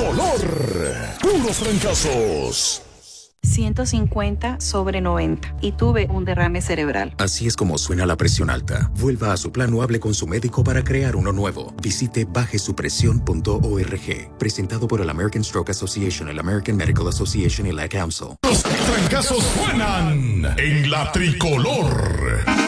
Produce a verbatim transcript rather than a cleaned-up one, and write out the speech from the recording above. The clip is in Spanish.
tricolor. Puros fracasos. ciento cincuenta sobre noventa y tuve un derrame cerebral. Así es como suena la presión alta. Vuelva a su plan o hable con su médico para crear uno nuevo. Visite baje su presión punto org. Presentado por el American Stroke Association, el American Medical Association y la C A M S O. Los trancazos suenan en la tricolor.